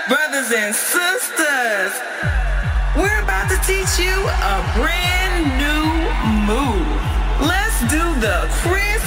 Brothers and sisters, we're about to teach you a brand new move. Let's do the Chris